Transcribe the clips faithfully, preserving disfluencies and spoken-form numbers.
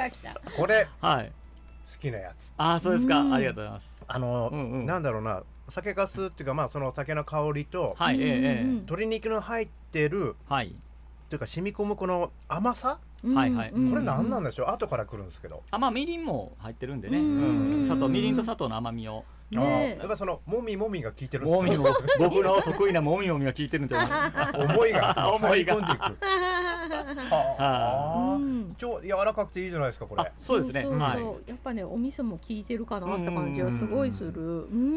た来た。 これ、 はい、 好きなやつ。 ああそうですか、ありがとうございます。 あの、 うんうん、 なんだろうな、酒粕っていうか、まあその酒の香りと、 はい、ええ、 鶏肉の入ってる、 はい、 というか染み込むこの甘さ、 はいはい、 これ何なんでしょう、後から来るんですけど。 あ、まあみりんも入ってるんでね、うん、砂糖、みりんと砂糖の甘みを。 ね、やっぱそのもみもみが効いてるんですか。 もみも僕の得意なもみもみが効いてるんじゃない思いが思いが入り込んでいく。はあ、超柔らかくていいじゃないですかこれ。 そうですね。 そうそうそう、やっぱねお味噌も効いてるかなって感じはすごいする。うん、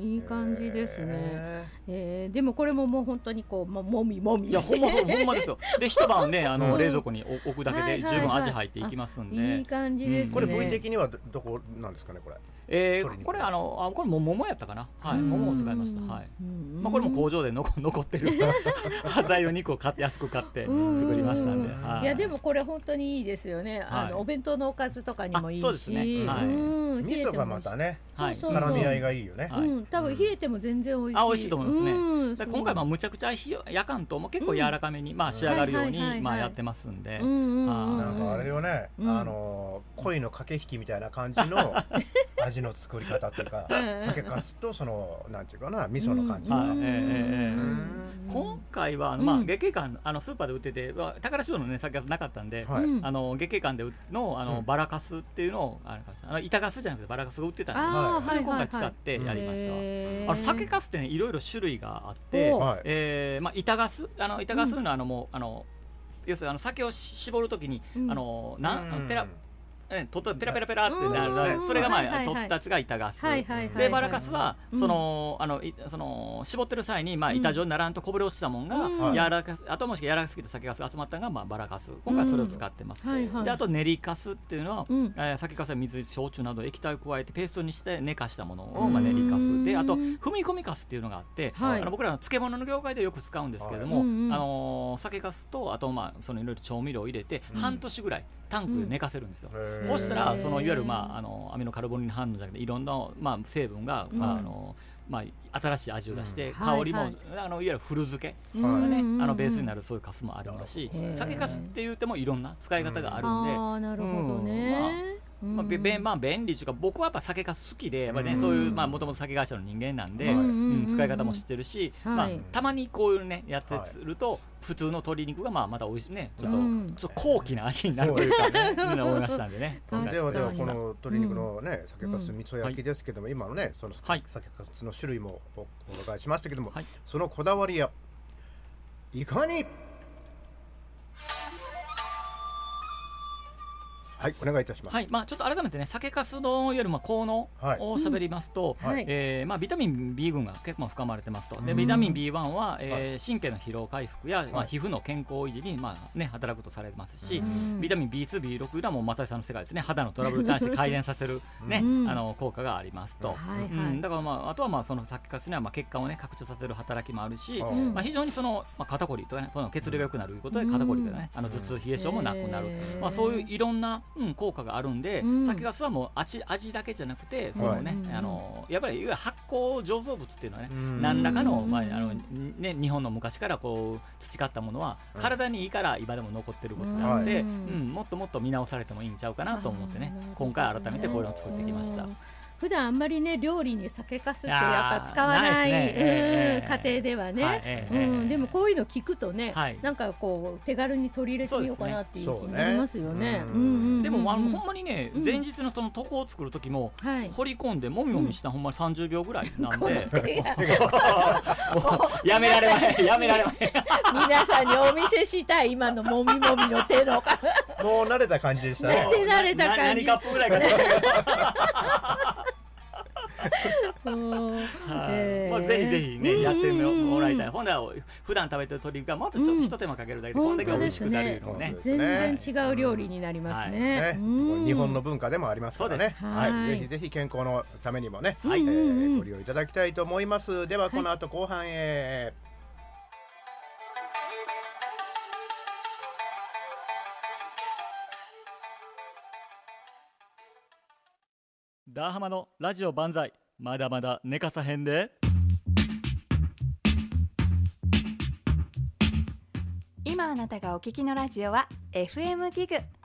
いい感じですね。えー、でもこれももう本当にこうももみもみ。 いやほんまそうほんまですよ。で一晩ねあの冷蔵庫に置くだけで十分味入っていきますんで。 いい感じですね。 これ部位的にはどこなんですかねこれ。 えー、これあのあこれも桃やったかな、はい、桃を使いました。はい、まあこれも工場で残残ってる端材を肉を買って安く買って作りましたんで、はい、 いやでもこれ本当にいいですよね。あのお弁当のおかずとかにもいいし、 そうですね。はい、味噌がまたね、 はい、 絡み合いがいいよね。 うん、多分冷えても全然美味しい。 あ、美味しいと思いますね。今回まあむちゃくちゃ夜間とも結構柔らかめにまあ仕上がるようにまあやってますんで、 なんかあれよね、あの恋の駆け引きみたいな感じの味の作り方とか酒粕とそのなんていうかな味噌の感じ。 今回はまあ月桂冠あのスーパーで売ってて宝城のね酒粕なかったんで、あの月桂冠でのあのバラカスっていうのをあの板粕じゃなくてバラカスが売ってたんで、それを今回使ってやりました。あの酒粕ってねいろいろ種類があって、えまあ板粕あの板粕のあのもうあの要するにあの酒を絞るときにあのなんペラとペラペラペラってなる、それがまあ取ったやつが板ガスで、バラカスはそのあのその絞ってる際にまあ板状にならんとこぼれ落ちたもんが柔らか、あともしくは柔らかすぎた酒ガスが集まったのがまあバラカス、今回それを使ってます。であと練りカスっていうのは酒粕や水、焼酎など液体を加えてペーストにして寝かしたものをまあ練りカスで、あと踏み込みカスっていうのがあって、あの僕らの漬物の業界でよく使うんですけれども、あの酒粕とあとまあそのいろいろ調味料を入れて半年ぐらいタンクで寝かせるんですよ。そしたらそのいわゆるまああのアミノカルボニル反応じゃなくていろんなまあ成分がまああのまあ新しい味を出して香りもあのいわゆる古漬けがねあのベースになるそういうカスもありますし、酒粕って言ってもいろんな使い方があるんで。 ああなるほどね。 まあ、べまあ便利というか僕はやっぱ酒粕好きでやっぱりねそういうまあもともと酒会社の人間なんで、うん使い方も知ってるし、まあたまにこういうねやってすると普通の鶏肉がまあまた美味しいねちょっとちょっと高貴な味になるというかね思いましたんでね。 ではではこの鶏肉のね酒粕味噌焼きですけども、今のねその酒粕の種類もお伺いしましたけども、そのこだわりやいかに。はい、お願いいたします。 はい、まあちょっと改めてね、酒粕のよりも効能を喋りますと、はい、えー、まあビタミン B 群が結構含まれてますと。で、ビタミン ビーワン は、えー、神経の疲労回復や、まあ皮膚の健康維持にまあね働くとされてますし、ビタミン ビーツー、ビーシックス はもう松井さんの世界ですね。肌のトラブルに対して改善させるね、あの効果がありますと。うん、だからまああとはまあその酒粕にはまあ血管をね拡張させる働きもあるし、まあ非常にそのまあ肩こりとかね、その血流が良くなるということで肩こりとかね、あの頭痛冷え性もなくなる。まあそういういろんなうん効果があるんで、うん、酒粕はもう味味だけじゃなくてそのね、はい、あのやっぱりいわゆる発酵醸造物っていうのはね、何らかのまああのね日本の昔からこう培ったものは体にいいから今でも残ってることなので、うん、うん、もっともっと見直されてもいいんちゃうかなと思ってね、今回改めてこれを作ってきました。 普段あんまりね料理に酒粕ってやっぱ使わない、ねえー、家庭ではね、はいえーうん、でもこういうの聞くとね、はい、なんかこう手軽に取り入れてみようかなっていう気になりますよね。 でもあのほんまにね、うん、前日のその床を作る時も、はい、掘り込んでもみもみしたほんまにさんじゅうびょうぐらいなんで、うん、やめられませんやめられません皆さんにお見せしたい今のもみもみの手のもう慣れた感じでしたね。 慣れた感じ。 何カップぐらいかしらはいまあ、ぜひぜひねやってもらいたい。ほんでは普段食べてる鶏がもっとちょっと一手間かけるだけでこんだけ美味しくなるのね、 全然違う料理になりますね。 日本の文化でもありますからね。はい、ぜひぜひ健康のためにもね、ご利用いただきたいと思います。ではこの後後半へ。 ダーハマのラジオ万歳、まだまだ寝かさへんで。 今あなたがお聞きのラジオは エフエム ギグ